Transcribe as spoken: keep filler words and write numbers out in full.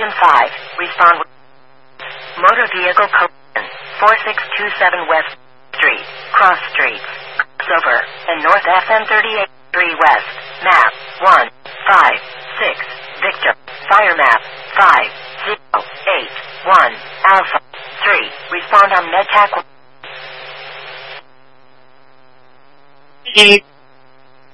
five, respond with motor vehicle collision, four six two seven West Street, Cross Street, crossover, and North F M thirty-eight three West, map, one, five, six, Victor, fire map, five, zero, eight, one, Alpha, three, respond on MedTac. Eight.